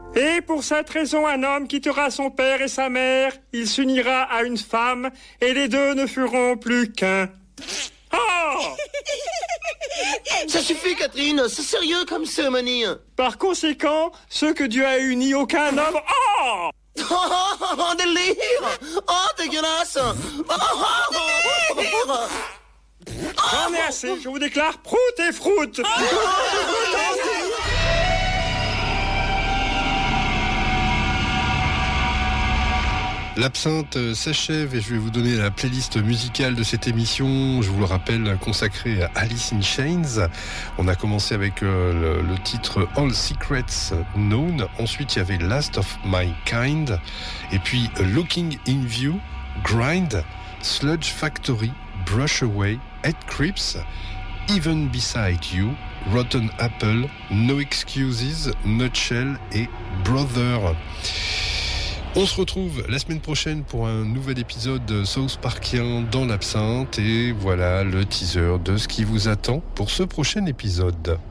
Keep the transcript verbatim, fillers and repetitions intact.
Et pour cette raison, un homme quittera son père et sa mère, il s'unira à une femme, et les deux ne feront plus qu'un. Oh! Ça suffit, Catherine, c'est sérieux comme cérémonie. Par conséquent, ce que Dieu a uni, aucun homme... Oh! Oh, délire! Oh, dégueulasse! Oh, oh, oh, délire! J'en ai assez, je vous déclare prout et froute. L'absinthe s'achève et je vais vous donner la playlist musicale de cette émission, je vous le rappelle, consacrée à Alice in Chains. On a commencé avec euh, le, le titre All Secrets Known, ensuite il y avait Last of My Kind, et puis Looking in View, Grind, Sludge Factory, Brush Away, Head Creeps, Even Beside You, Rotten Apple, No Excuses, Nutshell et Brother. On se retrouve la semaine prochaine pour un nouvel épisode South Parkien dans l'absinthe, et voilà le teaser de ce qui vous attend pour ce prochain épisode.